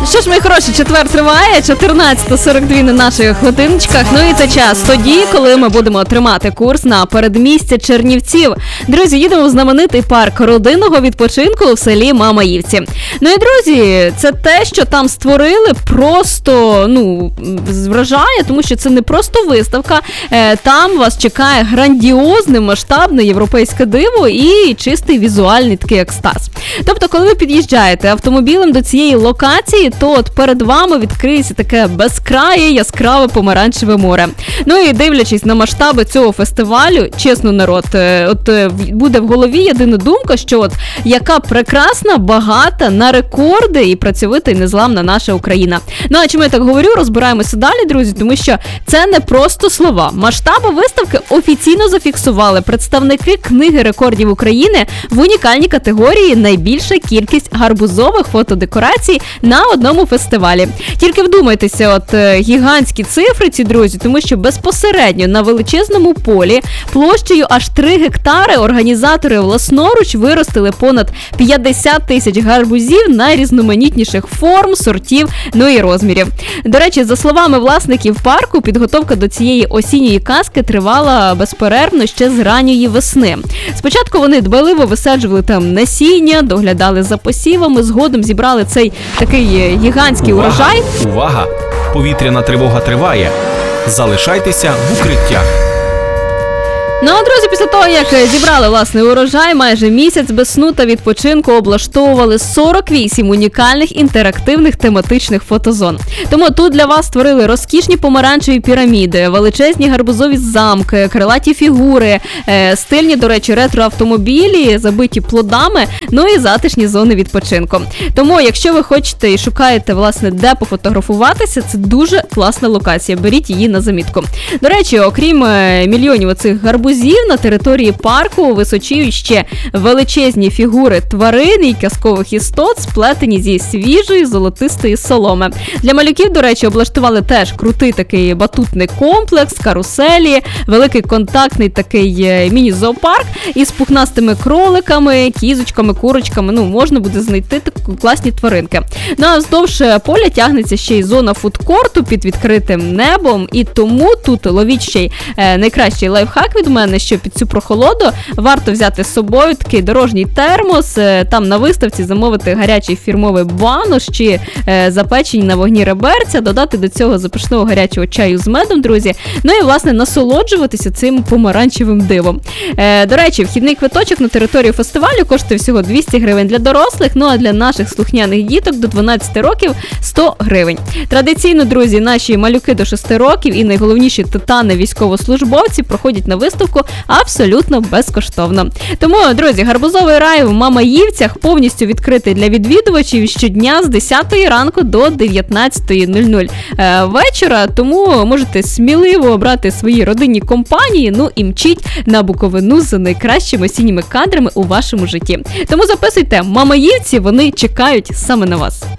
Що ж, мої хороші, четвер триває, 14:42 на наших годиночках. Ну і це час тоді, коли ми будемо тримати курс на передмістя Чернівців. Друзі, їдемо в знаменитий парк родинного відпочинку в селі Мамаївці. Ну і, друзі, це те, що там створили, просто, вражає, тому що це не просто виставка. Там вас чекає грандіозне, масштабне європейське диво і чистий візуальний такий екстаз. Тобто, коли ви під'їжджаєте автомобілем до цієї локації, то от перед вами відкриється таке безкрає, яскраве помаранчеве море. Ну і дивлячись на масштаби цього фестивалю, чесно, народ, буде в голові єдина думка, що от яка прекрасна, багата, на рекорди і працьовита і незламна наша Україна. Ну а чому я так говорю, розбираємося далі, друзі, тому що це не просто слова. Масштаби виставки офіційно зафіксували представники Книги рекордів України в унікальній категорії «Найбільша кількість гарбузових фотодекорацій на одному фестивалі». Тільки вдумайтеся, от гігантські цифри ці, друзі, тому що безпосередньо на величезному полі площею аж 3 гектари організатори власноруч виростили понад 50 тисяч гарбузів найрізноманітніших форм, сортів, ну і розмірів. До речі, за словами власників парку, підготовка до цієї осінньої казки тривала безперервно ще з ранньої весни. Спочатку вони дбайливо висаджували там насіння, доглядали за посівами, згодом зібрали цей такий гігантський урожай. Увага! Повітряна тривога триває. Залишайтеся в укриттях. Ну, а, друзі, після того, як зібрали власний урожай, майже місяць без сну та відпочинку облаштовували 48 унікальних інтерактивних тематичних фотозон. Тому тут для вас створили розкішні помаранчеві піраміди, величезні гарбузові замки, крилаті фігури, стильні, до речі, ретро-автомобілі, забиті плодами, ну і затишні зони відпочинку. Тому, якщо ви хочете і шукаєте, власне, де пофотографуватися, це дуже класна локація, беріть її на замітку. До речі, окрім мільйонів оцих гарбузів, на території парку височіють ще величезні фігури тварин і казкових істот, сплетені зі свіжої золотистої соломи. Для малюків, до речі, облаштували теж крутий такий батутний комплекс, каруселі, великий контактний такий міні-зоопарк із пухнастими кроликами, кізочками, курочками. Можна буде знайти такі класні тваринки. Ну а вздовж поля тягнеться ще й зона фудкорту під відкритим небом, і тому тут ловіть ще й найкращий лайфхак від мене, що під цю прохолоду варто взяти з собою такий дорожній термос, там на виставці замовити гарячий фірмовий банош чи запечені на вогні реберця, додати до цього запашного гарячого чаю з медом, друзі, ну і, власне, насолоджуватися цим помаранчевим дивом. До речі, вхідний квиточок на територію фестивалю коштує всього 200 гривень для дорослих, ну а для наших слухняних діток до 12 років 100 гривень. Традиційно, друзі, наші малюки до 6 років і найголовніші титани військовослужбовці проходять на виставку абсолютно безкоштовно. Тому, друзі, гарбузовий рай в Мамаївцях повністю відкритий для відвідувачів щодня з 10 ранку до 19:00 вечора, тому можете сміливо обрати свої родинні компанії, ну і мчіть на Буковину за найкращими осінніми кадрами у вашому житті. Тому записуйте, Мамаївці, вони чекають саме на вас.